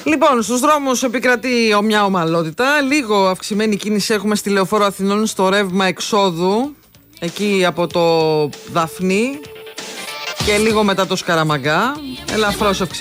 Λοιπόν, στους δρόμους επικρατεί μια ομαλότητα. Λίγο αυξημένη κίνηση έχουμε στη Λεωφόρο Αθηνών στο ρεύμα εξόδου, εκεί από το Δαφνί και λίγο μετά το Σκαραμαγκά. Ελαφρώς αυξημένη.